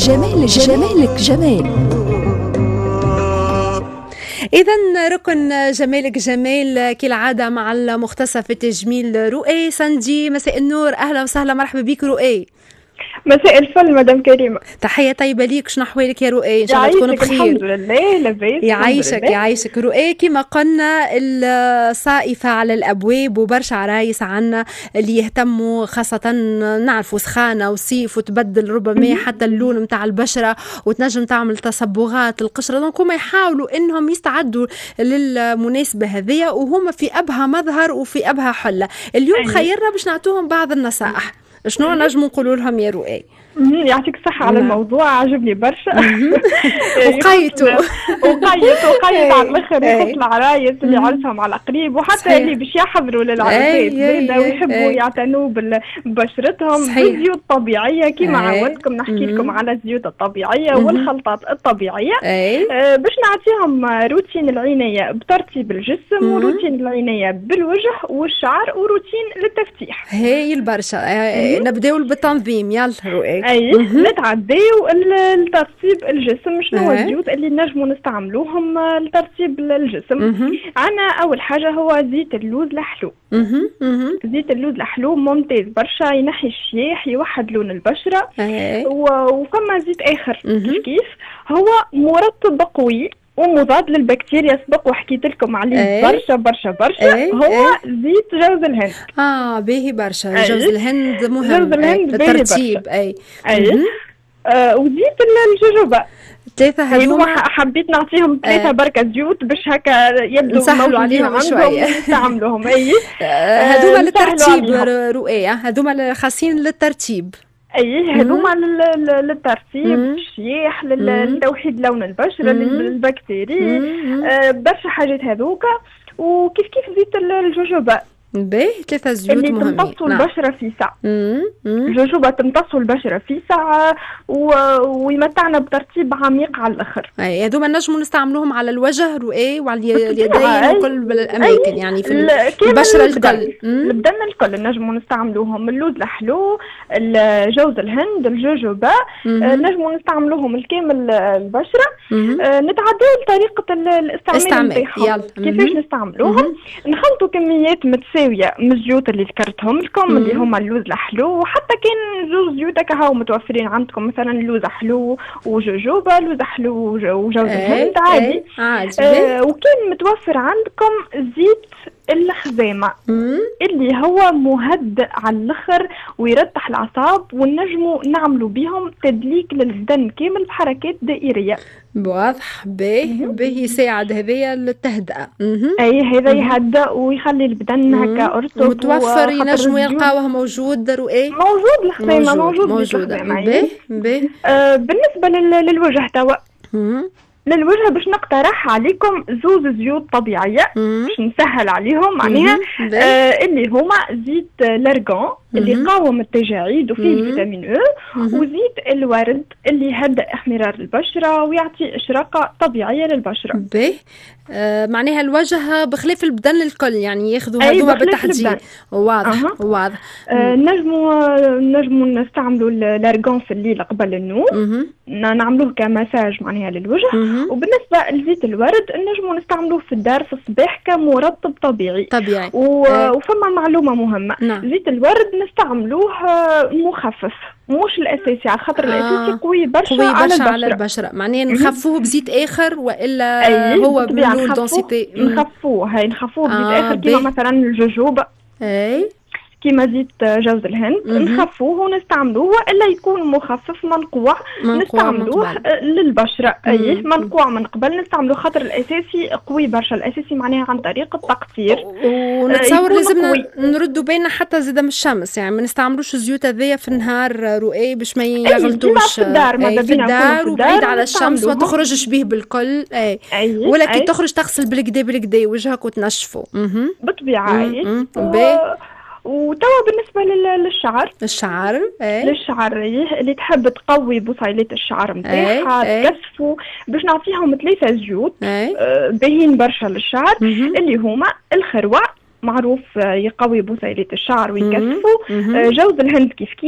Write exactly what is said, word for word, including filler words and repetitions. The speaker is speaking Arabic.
جمالك جمالك جمال. إذا ركن جمالك جمال كالعادة مع المختصة في التجميل رؤى سندي. مساء النور، أهلا وسهلا، مرحبا بك رؤى. مساء الفل مدام كريمة. تحية طيبة ليك، شنو أحوالك يا رؤى؟ إن شاء الله تكون بخير. الحمد لله لاباس. يعيشك يعيشك رؤى. كما قلنا الصائفة على الأبواب وبرشا عرايس عنا اللي يهتموا، خاصة نعرفوا سخانة وصيف وتبدل ربما حتى اللون متاع البشرة وتنجم تعمل تصبغات القشرة، دونك هما يحاولوا إنهم يستعدوا للمناسبة هذية وهم في أبها مظهر وفي أبها حلة. اليوم خيرنا باش نعطوهم بعض النصائح. شنو نجموا نقولوا لهم يا رؤى؟ يعطيك الصحة على الموضوع، عجبني برشا. وقيتوا وقيت وقيت على الاخر، يخص العرايس اللي عرسهم على قريب وحتى اللي باش يحضروا للعرسات زاده ويحبوا يعتنوا ببشرتهم بالزيوت الطبيعية. كما عودتكم نحكي لكم على الزيوت الطبيعية والخلطات الطبيعية باش نعطيهم روتين العناية بترطيب الجسم وروتين العناية بالوجه والشعر وروتين للتفتيح. هاي البرشا. نبداو بالتنظيم، يلا رؤى. اي نتعداو لترطيب الجسم. شنو هو الزيوت اللي نجموا نستعملوهم لترطيب الجسم؟ عنا اول حاجه هو زيت اللوز الحلو. زيت اللوز الحلو ممتاز برشا، ينحي الشياح، يوحد لون البشره. وفما زيت اخر كيف كيف هو مرطب قوي ومضاد للبكتيريا، سبق وحكيت لكم عليه أيه. برشا برشا برشا أيه. هو أيه. زيت جوز الهند. اه باهي برشا. أيه. جوز الهند مهم. جوز الهند باهي للترتيب. اي اي آه وزيت الجوجوبا. ثلاثة هذوما حبيت نعطيهم ثلاثة أه. بركة زيوت باش هكا يبدو موجودين شوية نستعملوهم. اي هذوما آه للترتيب رؤية، هذوما خاصين للترتيب. اي هذوما للترطيب، الشياح، لتوحيد لون البشره، للبكتيري، آه برشا حاجات هذوكا. وكيف كيف زيت الجوجوبا باهي، ثلاثة زيوت اللي مهمين تمتصوا نعم. البشرة في ساعة. الجوجوبا تمتصوا البشرة في ساعة و... ويمتعنا بترطيب عميق على الآخر. أي هذوما نجموا نستعملوهم على الوجه رؤى وعلى اليدين وكل الأماكن، يعني في البشرة الكل البدن الكل نجموا نستعملوهم. اللوز الحلو، جوز الهند، الجوجوبا نجموا نستعملوهم الكامل البشرة. نتعدوا لطريقة الاستعمال نتاعهم. كيفاش نستعملوهم؟ نخلطوا كميات متساوية من الزيوت اللي ذكرتهم لكم اللي هما اللوز الحلو، وحتى كان زوج زيوت هاو متوفرين عندكم، مثلا اللوز حلو وجوجوبا، لوز حلو وجوز الهند عادي. آه وكان متوفر عندكم زيت الحزامة اللي هو مهدئ على الاخر ويرتح الاعصاب، ونجموا نعملوا بهم تدليك للبدن كامل بحركات دائريه. واضح. باهي باهي يساعد هذايا للتهدئه. اي هذا يهدأ ويخلي البدن هكا ارطب متوفر، ينجموا يلقاوه موجود رؤى. موجود الحزامه، موجود موجوده. باهي باهي. آه بالنسبه للوجه توا، للوجه باش نقترح عليكم زوز زيوت طبيعيه باش نسهل عليهم معناها، آه اللي هما زيت الارغان اللي يقاوم التجاعيد وفيه الفيتامين او، وزيت الورد اللي يهدئ احمرار البشره ويعطي اشراقه طبيعيه للبشره. باهي. آه معناها الوجه بخلاف البدن الكل، يعني ياخذوا هذوما بالتحديد. واضح أه. واضح. آه نجموا نجموا نستعملوا الارغان في الليل قبل النوم، نعملوه كمساج معناها للوجه. مم. وبالنسبه لزيت الورد نجموا نستعملوه في الدار في الصباح كمرطب طبيعي طبيعي. و... آه. وفما معلومه مهمه. نعم. زيت الورد نستعملوه مخفف مش الاساسي، على خاطر آه. الاساسي قوي برشا, قوي برشا على البشره, على البشرة. معناه نخفوه بزيت اخر والا أيه. هو بنقول دونسيتي نخفوه. هاي نخفوه بزيت آه اخر كيما مثلا الجوجوبا، اي كيما زيت جوز الهند نخفوه ونستعملوه، والا يكون مخفف منقوع نستعملوه للبشره. اي منقوع من قبل نستعملوه، خاطر الاساسي قوي برشا. الاساسي معناها عن طريق التقطير، ونتصور لازمنا نردوا بالنا حتى زاده من الشمس، يعني ما نستعملوش الزيوت هذيا في النهار رؤى باش ما يغلطوش. في الدار ماذا بينا في الدار وبعيد على الشمس، ما تخرجش به بالكل. اي أيه. ولا كي تخرج تغسل بالكدا بالكدا وجهك وتنشفه بالطبيعه. باهي. وتوا بالنسبه للشعر، الشعر ايه للشعر اللي تحب تقوي بصيلات الشعر نتاعها ايه تكثفوا، باش نعطيهم ثلاثه زيوت ايه آه باهين برشا للشعر اللي هما الخروع معروف يقوي بصيلات الشعر ويكثفوا، آه جوز الهند كيف كيف